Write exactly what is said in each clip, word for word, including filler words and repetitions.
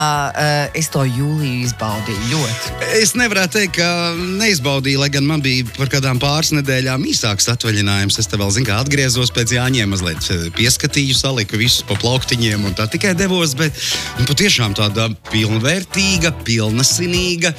Uh, es to jūliju izbaudīju ļoti. Es nevarētu teikt, ka neizbaudīju, lai gan man bija par kādām pāris nedēļām īsāks atvaļinājums. Es te vēl, zinu, kā atgriezos pēc Jāņiem, mazliet pieskatīju, saliku visus pa plauktiņiem un tā tikai devos, bet patiešām tāda pilnvērtīga, pilnasinīga,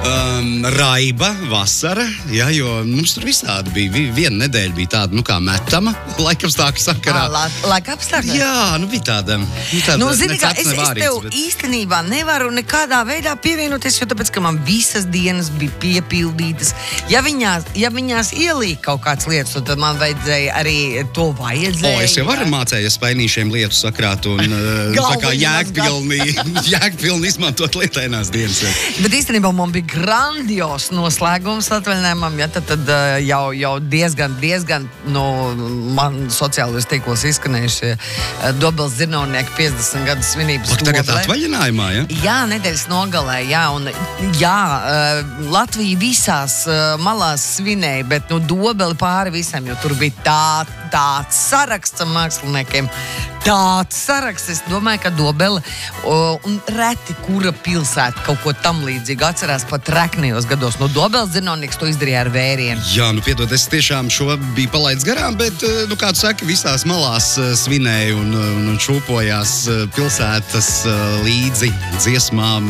um, raiba vasara, ja, jo mums tur visādi bija. Viena nedēļa bija tāda, nu kā metama, laikapstākļu sakarā. La, laikapstākļu? Jā, nu bija tāda, nu tāda nu, zini, ne kā, cats, es, ne vārīts, es tev bet... īstenībā nevaru nekādā veidā pievienoties, jo tāpēc, ka man visas dienas bija piepildītas. Ja viņās, ja viņās ielīk kaut kāds lietas, tad man vajadzēja arī to vajadzēja. O, es jau varu mācējies spainīšiem lietu sakrāt un tā kā jēgpilni, jēgpilni izmantot lietainās dienas. Ja. Bet īstenībā man bija grandios noslēgums atvaļinājumam, ja tad, tad jau, jau diezgan, diezgan, nu, man sociālajos tīklos izskanējuši Dobeles Zirnovnieku piecdesmit gadu svinības. Lak, tagad atvaļinājumā, ja? Jā, nedēļas nogalē, jā, un jā, Latvija visās malās svinēja, bet nu Dobeli pāri visam, jo tur bija tā, tāds saraksts māksliniekiem, tāds saraksts, es domāju, ka Dobele un reti kura pilsēta kaut ko tam līdzīgu atcerās pat treknajos gados. No Dobeles Zirnovnieks to izdarīja ar vērienu. Jā, nu piedod, es tiešām šo biju palaidis garām, bet, nu kā tu saki, visās malās svinēja un, un šūpojās pilsētas līdzi dziesmām,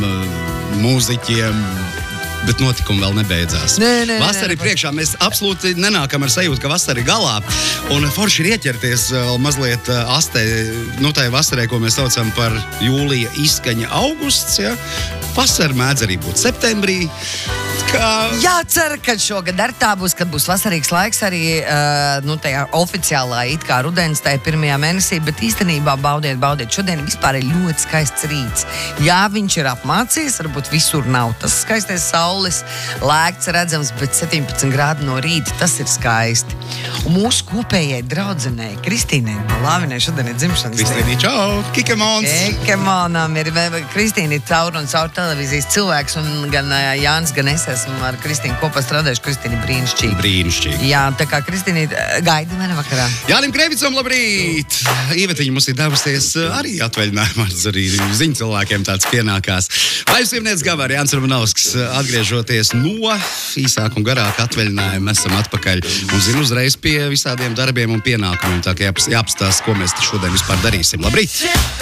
mūziķiem, bet notikumi vēl nebeidzās. Nē, nē, vasara ir priekšā, mēs absolūti nenākam ar sajūtu, ka vasara ir galā, un forši ir ieķerties vēl mazliet astē, nu tai vasarai, ko mēs saucam par jūlija izskaņa augusts, ja? Vasara mēdz arī būt septembrī. Kā... Jā, ceru, ka šogad ar tā būs, kad būs vasarīgs laiks arī, uh, nu, tajā oficiālā it kā rudens, tajā pirmajā mēnesī, bet īstenībā baudiet, baudiet. Šodien vispār ir ļoti skaists rīts. Jā, viņš ir apmācies, varbūt visur nav tas skaistais saules lēkts redzams, bet septiņpadsmit grādi no rīta, tas ir skaisti. Un mūsu kopējai draudzenei, Kristīnai Lāvinai, šodien ir dzimšanas diena. Kristīni, čau, Kikemons! Kikemonam ir, Kristīna ir caur un caur televīzijas cilvēks, un gan Jānis, gan es esmu ar Kristīnu kopā strādājuši. Kristīna ir brīnišķīga. Brīnišķīga. Jā, tā kā Kristīna gaida mani vakarā. Jānim Krevicam, labrīt! Īvetiņa mums ir devusies arī atvaļinājumā, arī ziņu cilvēkiem tāds pienākās. Vai sievnietes Gavar, Jānis Romanovskis, atgriežoties no īsāk un garāk atvaļinājuma, esam atpakaļ un zinu uzreiz pie visādiem darbiem un pienākumiem, tā kā jāpastāsta, ko mēs šodien vispār darīsim. Labrīt!